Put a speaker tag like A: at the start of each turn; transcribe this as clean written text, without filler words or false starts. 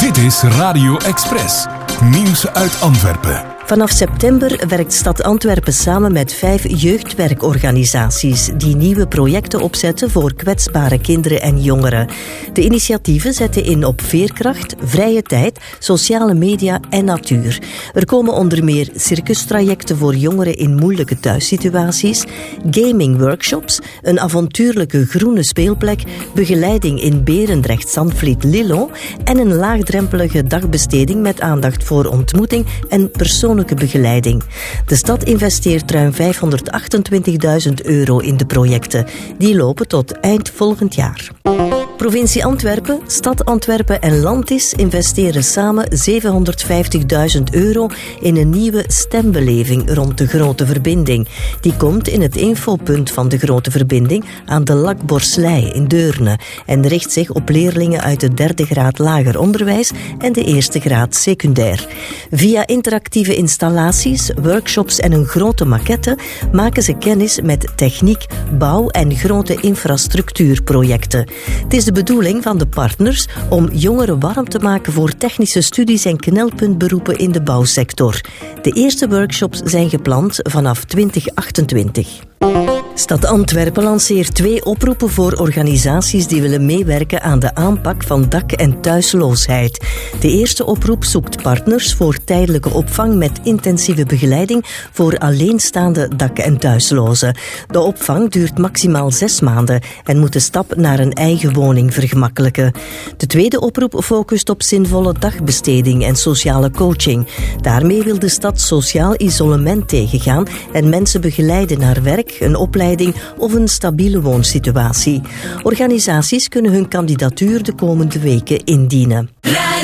A: Dit is Radio Express. Nieuws uit Antwerpen.
B: Vanaf september werkt Stad Antwerpen samen met 5 jeugdwerkorganisaties die nieuwe projecten opzetten voor kwetsbare kinderen en jongeren. De initiatieven zetten in op veerkracht, vrije tijd, sociale media en natuur. Er komen onder meer circustrajecten voor jongeren in moeilijke thuissituaties, gaming-workshops, een avontuurlijke groene speelplek, begeleiding in Berendrecht, Zandvliet, Lillo en een laagdrempelige dagbesteding met aandacht voor ontmoeting en persoonlijke begeleiding. De stad investeert ruim €528.000 in de projecten. Die lopen tot eind volgend jaar. Provincie Antwerpen, Stad Antwerpen en Landis investeren samen €750.000 in een nieuwe stembeleving rond de Grote Verbinding. Die komt in het infopunt van de Grote Verbinding aan de Lakborslei in Deurne en richt zich op leerlingen uit de 3e graad lager onderwijs en de 1e graad secundair. Via interactieve installaties, workshops en een grote maquette maken ze kennis met techniek, bouw en grote infrastructuurprojecten. Het is de bedoeling van de partners om jongeren warm te maken voor technische studies en knelpuntberoepen in de bouwsector. De eerste workshops zijn gepland vanaf 2028. Stad Antwerpen lanceert 2 oproepen voor organisaties die willen meewerken aan de aanpak van dak- en thuisloosheid. De eerste oproep zoekt partners voor tijdelijke opvang met intensieve begeleiding voor alleenstaande dak- en thuislozen. De opvang duurt maximaal 6 maanden en moet de stap naar een eigen woning vergemakkelijken. De tweede oproep focust op zinvolle dagbesteding en sociale coaching. Daarmee wil de stad sociaal isolement tegengaan en mensen begeleiden naar werk, een opleiding of een stabiele woonsituatie. Organisaties kunnen hun kandidatuur de komende weken indienen.